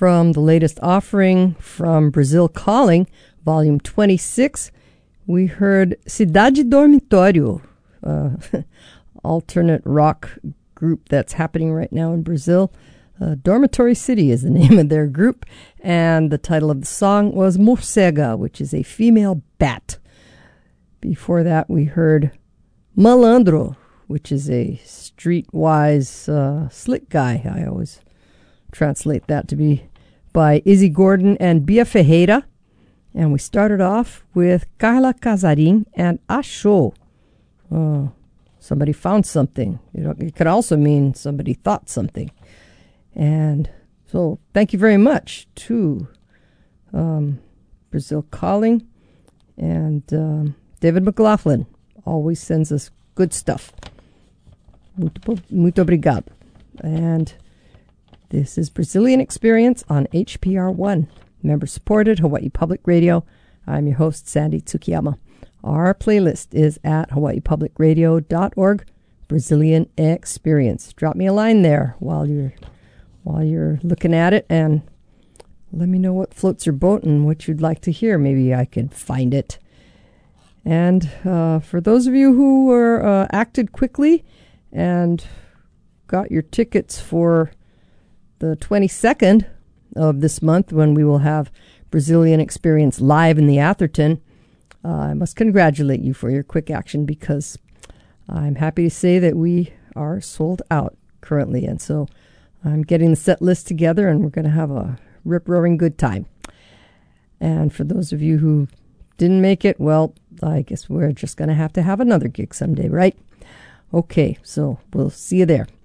From the latest offering from Brazil Calling, Volume 26, we heard Cidade Dormitório, alternate rock group that's happening right now in Brazil. Dormitory City is the name of their group, and the title of the song was Morcega, which is a female bat. Before that, we heard Malandro, which is a streetwise slick guy. I always translate that to be by Izzy Gordon and Bia Ferreira. And we started off with Carla Casarim and Achou. Somebody found something. It could also mean somebody thought something. And so thank you very much to Brazil Calling and David McLaughlin. Always sends us good stuff. Muito obrigado. And this is Brazilian Experience on HPR1. Member-supported Hawaii Public Radio. I'm your host, Sandy Tsukiyama. Our playlist is at hawaiipublicradio.org, Brazilian Experience. Drop me a line there while you're looking at it, and let me know what floats your boat and what you'd like to hear. Maybe I can find it. And for those of you who were acted quickly and got your tickets for the 22nd of this month, when we will have Brazilian Experience live in the Atherton, I must congratulate you for your quick action, because I'm happy to say that we are sold out currently. And so I'm getting the set list together, and we're going to have a rip-roaring good time. And for those of you who didn't make it, well, I guess we're just going to have another gig someday, right? Okay, so we'll see you there.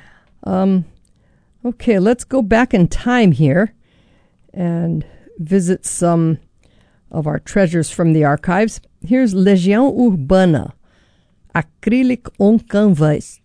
Okay, let's go back in time here and visit some of our treasures from the archives. Here's Legião Urbana, Acrylic on Canvas.